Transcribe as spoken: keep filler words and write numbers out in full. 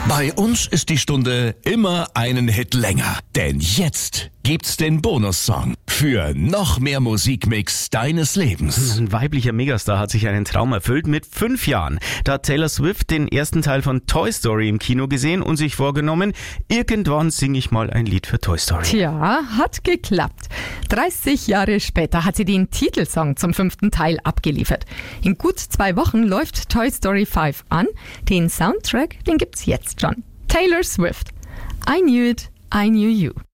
Bei uns ist die Stunde immer einen Hit länger. Denn jetzt gibt's den Bonussong für noch mehr Musikmix deines Lebens. Ein weiblicher Megastar hat sich einen Traum erfüllt mit fünf Jahren. Da hat Taylor Swift den ersten Teil von Toy Story im Kino gesehen und sich vorgenommen, irgendwann singe ich mal ein Lied für Toy Story. Tja, hat geklappt. dreißig Jahre später hat sie den Titelsong zum fünften Teil abgeliefert. In gut zwei Wochen läuft Toy Story fünf an. Den Soundtrack, den gibt's jetzt schon. Taylor Swift. I knew it, I knew you.